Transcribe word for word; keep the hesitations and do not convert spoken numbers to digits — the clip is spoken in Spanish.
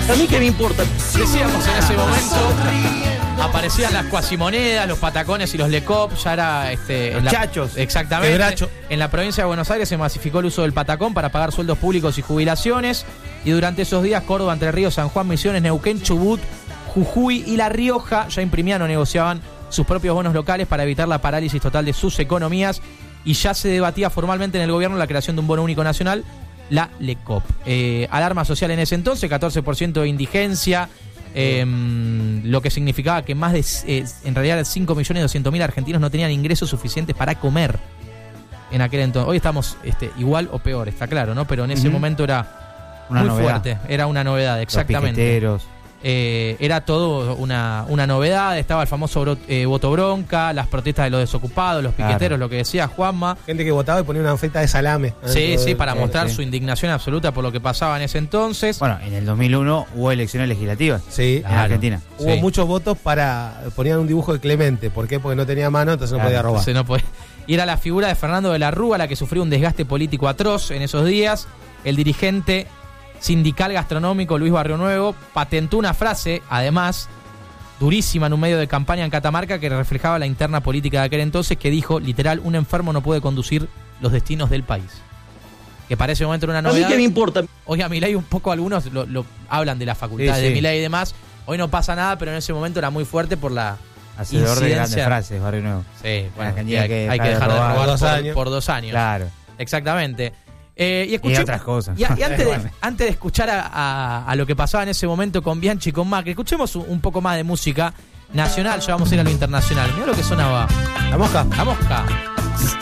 ¿A mí qué me importa? Decíamos en ese momento, aparecían las cuasimonedas, los patacones y los lecop, ya era este, Los en la, chachos. exactamente. Quebracho. En la provincia de Buenos Aires se masificó el uso del patacón para pagar sueldos públicos y jubilaciones. Y durante esos días, Córdoba, Entre Ríos, San Juan, Misiones, Neuquén, Chubut, Jujuy y La Rioja ya imprimían o negociaban sus propios bonos locales para evitar la parálisis total de sus economías. Y ya se debatía formalmente en el gobierno la creación de un bono único nacional, la LECOP. Eh, alarma social en ese entonces, catorce por ciento de indigencia, eh, lo que significaba que más de, eh, en realidad, cinco millones doscientos mil argentinos no tenían ingresos suficientes para comer en aquel entonces. Hoy estamos este, igual o peor, está claro, ¿no? Pero en ese uh-huh. momento era una muy novedad. fuerte, era una novedad, exactamente. Los piqueteros. Eh, era todo una, una novedad, estaba el famoso bro, eh, voto bronca, las protestas de los desocupados, los piqueteros, claro. Lo que decía Juanma. Gente que votaba y ponía una feta de salame. Sí, sí, para de, mostrar sí. su indignación absoluta por lo que pasaba en ese entonces. Bueno, en el dos mil uno hubo elecciones legislativas sí, en claro. Argentina. Hubo sí. muchos votos para... Ponían un dibujo de Clemente. ¿Por qué? Porque no tenía mano, entonces claro, no podía robar. Entonces no podía. Y era la figura de Fernando de la Rúa la que sufrió un desgaste político atroz en esos días. El dirigente sindical gastronómico Luis Barrio Nuevo patentó una frase, además, durísima en un medio de campaña en Catamarca que reflejaba la interna política de aquel entonces, que dijo, literal, un enfermo no puede conducir los destinos del país. Que para ese momento era una novedad. ¿A mí qué me importa? Hoy a Milei un poco algunos lo, lo hablan de las facultades sí, sí. de Milei y demás. Hoy no pasa nada, pero en ese momento era muy fuerte por la hacedor incidencia. de grandes frases, Barrio Nuevo. Sí, bueno, hay, que, hay que dejar de robar, robar dos por, por dos años. Claro. Exactamente. Eh, y, escuché, y otras cosas. Y, y antes, de, antes de escuchar a, a, a lo que pasaba en ese momento con Bianchi y con Macri, escuchemos un, un poco más de música nacional, ya vamos a ir a lo internacional. Mirá lo que sonaba. La mosca. La mosca.